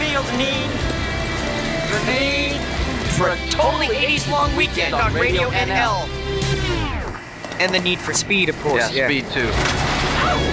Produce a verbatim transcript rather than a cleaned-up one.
feel the need, the need for a totally eighties long weekend on Radio N L. And the need for speed, of course. Yeah, speed too.